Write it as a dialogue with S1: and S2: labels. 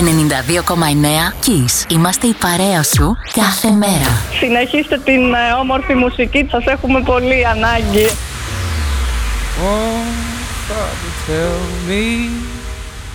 S1: 92,9 Kiss. Είμαστε η παρέα σου κάθε μέρα.
S2: Συνεχίστε την όμορφη μουσική, σας έχουμε πολύ ανάγκη.
S3: Oh, tell me